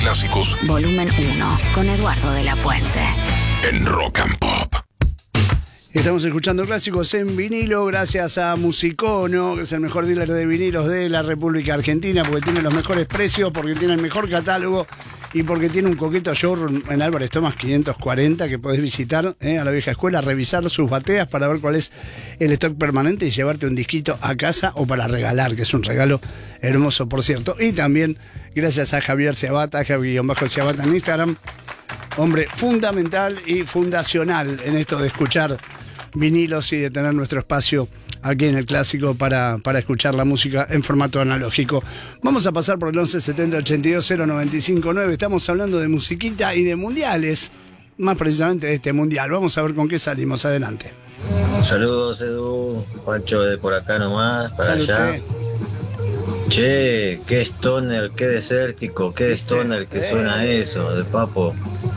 clásicos. Volumen 1, con Eduardo de la Puente. En Rock and Pop. Estamos escuchando clásicos en vinilo gracias a Musicono, que es el mejor dealer de vinilos de la República Argentina, porque tiene los mejores precios, porque tiene el mejor catálogo y porque tiene un coqueto showroom en Álvarez Thomas 540 que podés visitar a la vieja escuela, revisar sus bateas para ver cuál es el stock permanente y llevarte un disquito a casa o para regalar, que es un regalo hermoso, por cierto. Y también gracias a Javier Ciabata, Javi-Ciabata en Instagram, hombre fundamental y fundacional en esto de escuchar vinilos y de tener nuestro espacio aquí en el clásico para escuchar la música en formato analógico. Vamos a pasar por el 11 70 82 095 9. Estamos hablando de musiquita y de mundiales, más precisamente de este mundial. Vamos a ver con qué salimos. Adelante. Saludos, Edu. Pancho de por acá nomás, para Salud, allá. Che, qué stoner, qué desértico, qué stoner que suena eso, de Papo.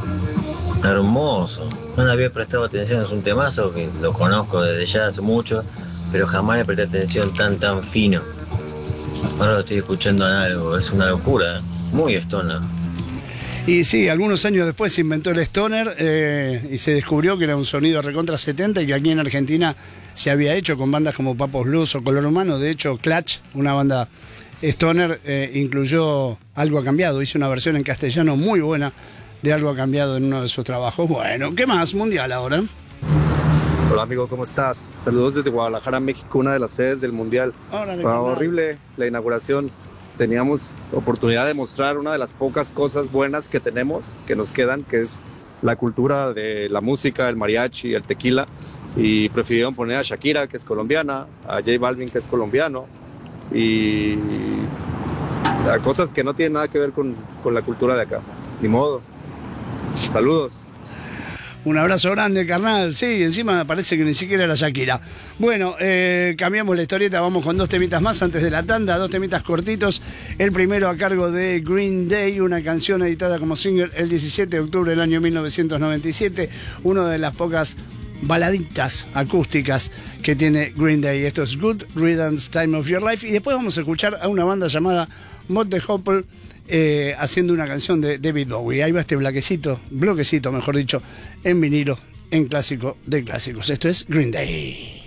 Hermoso. No le había prestado atención, es un temazo que lo conozco desde ya hace mucho, pero jamás le presté atención tan fino. Ahora lo estoy escuchando en algo, es una locura, muy stoner. Y sí, algunos años después se inventó el stoner y se descubrió que era un sonido recontra 70 y que aquí en Argentina se había hecho con bandas como Papos Blues o Color Humano. De hecho, Clutch, una banda stoner, incluyó Algo ha cambiado, hizo una versión en castellano muy buena de Algo ha cambiado en uno de sus trabajos. Bueno, ¿qué más? Mundial ahora. Hola amigo, ¿cómo estás? Saludos desde Guadalajara, México, una de las sedes del Mundial. Horrible la inauguración. Teníamos oportunidad de mostrar una de las pocas cosas buenas que tenemos, que nos quedan, que es la cultura de la música, el mariachi, el tequila. Y prefirieron poner a Shakira, que es colombiana, a J Balvin, que es colombiano. Y a cosas que no tienen nada que ver con la cultura de acá. Ni modo. Saludos. Un abrazo grande, carnal. Sí, encima parece que ni siquiera era Shakira. Bueno, cambiamos la historieta, vamos con dos temitas más antes de la tanda, dos temitas cortitos. El primero a cargo de Green Day, una canción editada como single el 17 de octubre del año 1997, una de las pocas baladitas acústicas que tiene Green Day. Esto es Good Riddance, Time of Your Life. Y después vamos a escuchar a una banda llamada Mott the Hoople, haciendo una canción de David Bowie. Ahí va este bloquecito, mejor dicho, en vinilo, en clásico de clásicos. Esto es Green Day.